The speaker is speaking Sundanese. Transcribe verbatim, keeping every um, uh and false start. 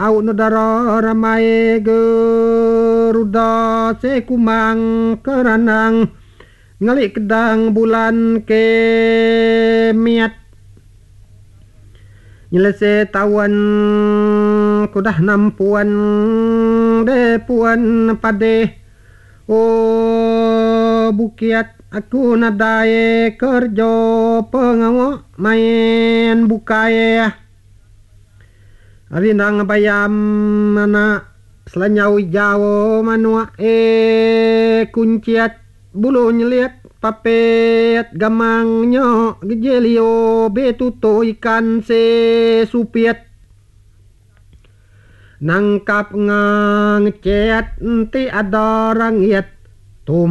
au nodaro ramai geruda sekumang keranang ngelik kedang bulan ke miat nyelese tawan kudah nampuan de puan pade oh bukiat aku nadae kerjo pengawo main bukaye arinang bayam mana selanyau jawo manua e kunciat bulu nyeliat papet gamangnyo gejelio betuto ikan se supiat nangkap ngangcet enti ada rangiat tum